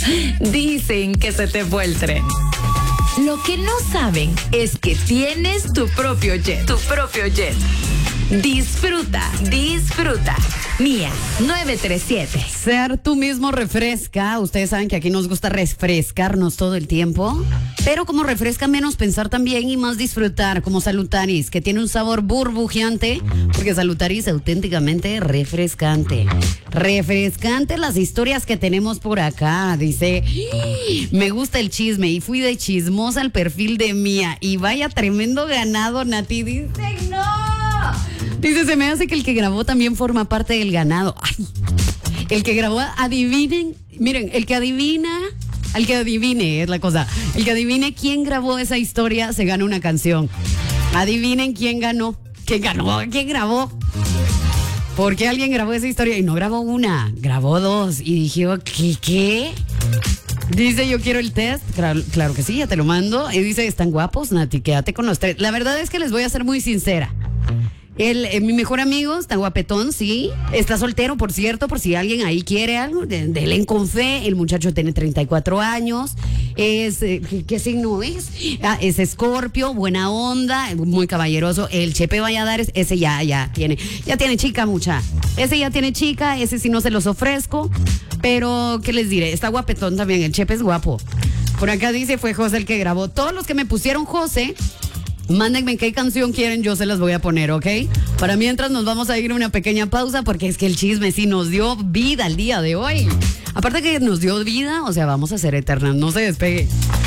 Dicen que se te fue el tren. Lo que no saben es que tienes tu propio jet. Tu propio jet. Disfruta, disfruta. Mía 937. Ser tú mismo refresca. Ustedes saben que aquí nos gusta refrescarnos todo el tiempo. Pero como refresca menos pensar también y más disfrutar, como Salutaris, que tiene un sabor burbujeante, porque Salutaris es auténticamente refrescante. Refrescante las historias que tenemos por acá. Dice, me gusta el chisme y fui de chismosa al perfil de Mía. Y vaya tremendo ganado, Nati. Dice, no. Dice, se me hace que el que grabó también forma parte del ganado. Ay, el que grabó, adivinen, miren, el que adivina, al que adivine es la cosa. El que adivine quién grabó esa historia se gana una canción. Adivinen quién ganó. ¿Quién ganó? ¿Quién grabó? Porque alguien grabó esa historia y no grabó una, grabó dos. Y dije, ¿qué? Dice, yo quiero el test. Claro que sí, ya te lo mando. Y dice, están guapos, Nati, quédate con los tres. La verdad es que les voy a ser muy sincera. Mi mejor amigo está guapetón, sí. Está soltero, por cierto, por si alguien ahí quiere algo. Denle con fe. El muchacho tiene 34 años. ¿Qué signo es? Es Escorpio, buena onda, muy caballeroso. El Chepe Valladares, ese ya tiene chica, mucha. Ese ya tiene chica, ese sí no se los ofrezco. Pero, ¿qué les diré? Está guapetón también, el Chepe es guapo. Por acá dice, fue José el que grabó. Todos los que me pusieron José, mándenme qué canción quieren, yo se las voy a poner, ¿ok? Para mientras nos vamos a ir a una pequeña pausa porque es que el chisme sí nos dio vida el día de hoy. Aparte que nos dio vida, o sea, vamos a ser eternas, no se despegue.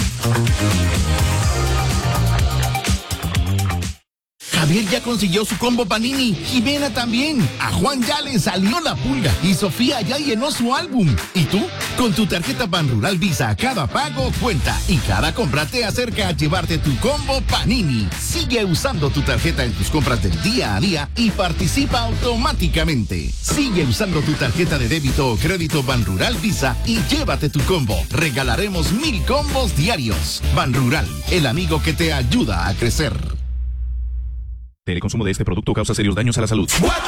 Javier ya consiguió su combo Panini, Jimena también, a Juan ya le salió la pulga y Sofía ya llenó su álbum. ¿Y tú? Con tu tarjeta Banrural Visa, cada pago cuenta y cada compra te acerca a llevarte tu combo Panini. Sigue usando tu tarjeta en tus compras del día a día y participa automáticamente. Sigue usando tu tarjeta de débito o crédito Banrural Visa y llévate tu combo. Regalaremos 1000 combos diarios. Banrural, el amigo que te ayuda a crecer. El consumo de este producto causa serios daños a la salud.